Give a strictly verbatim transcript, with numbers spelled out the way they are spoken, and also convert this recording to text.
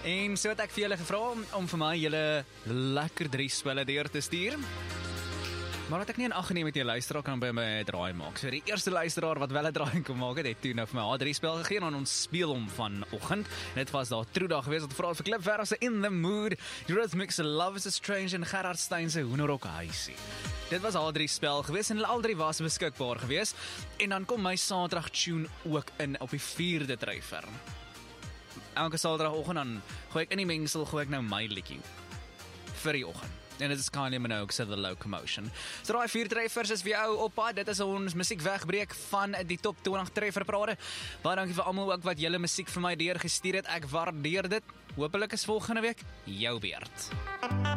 En so het ek vir julle gevra om, om vir my julle lekker drie spelle deur te stuur. Maar wat ek nie in ag geneem het, jy luisteraar kan by my 'n draai maak. So die eerste luisteraar wat wel 'n draai kon maak het, het toe nou vir my haar drie spel gegee en ons speel hom vanoggend. Dit was daar Truda geweest wat vra vir Klipverf se In the Mood, Eurythmics Love is a Strange en Gerard Stein se Hoenderhok Huisie. Dit was al drie spel geweest en hulle al drie was beskikbaar geweest. En dan kom my Saterdag tune ook in op die vierde dryfer. Elke Saterdagoggend dan gooi ek in die mengsel gooi ek nou my liedjie vir die oggend. En dit is Kylie Minogue se The Locomotion. So daai vier treffers is vir jou op pad. Dit is ons musiek wegbreek van die top twintig treffer parade. Baie dankie vir almal ook wat julle musiek vir my deurgestuur het. Ek waardeer dit. Hoopelik is volgende week jou beurt.